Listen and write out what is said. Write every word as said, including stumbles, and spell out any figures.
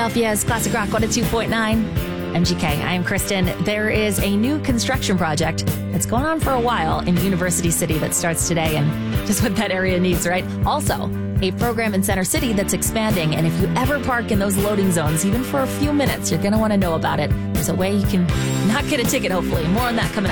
Philadelphia's Classic Rock one oh two point nine. M G K, I am Kristen. There is a new construction project that's going on for a while in University City that starts today, and just what that area needs, right? Also, a program in Center City that's expanding, and if you ever park in those loading zones, even for a few minutes, you're going to want to know about it. There's a way you can not get a ticket, hopefully. More on that coming up.